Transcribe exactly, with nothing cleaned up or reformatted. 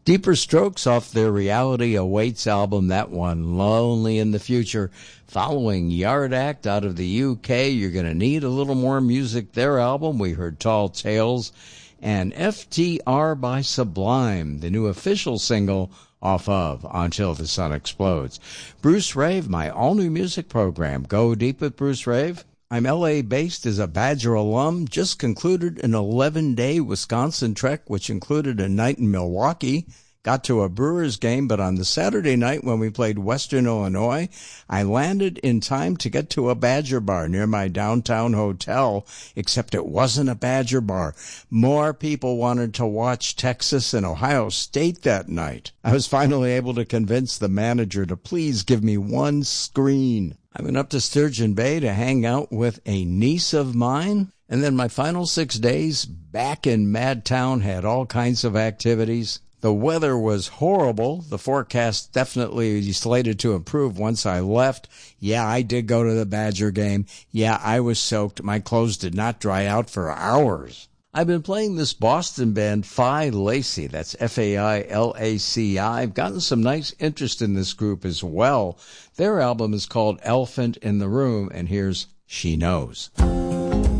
Deeper Strokes off their Reality Awaits album, that one, Lonely in the Future. Following Yard Act out of the U K, You're Gonna Need a Little More Music, their album. We heard Tall Tales. And F T R by Sublime, the new official single off of Until the Sun Explodes. Bruce Rave, my all-new music program. Go deep with Bruce Rave. I'm L A-based as a Badger alum. Just concluded an eleven-day Wisconsin trek, which included a night in Milwaukee. Got to a Brewers game, but on the Saturday night when we played Western Illinois, I landed in time to get to a Badger bar near my downtown hotel, except it wasn't a Badger bar. More people wanted to watch Texas and Ohio State that night. I was finally able to convince the manager to please give me one screen. I went up to Sturgeon Bay to hang out with a niece of mine, and then my final six days back in Madtown had all kinds of activities. The weather was horrible. The forecast definitely slated to improve once I left. Yeah, I did go to the Badger game. Yeah, I was soaked. My clothes did not dry out for hours. I've been playing this Boston band, Phi Lacy. That's F A I L A C I. I've gotten some nice interest in this group as well. Their album is called Elephant in the Room, and here's She Knows.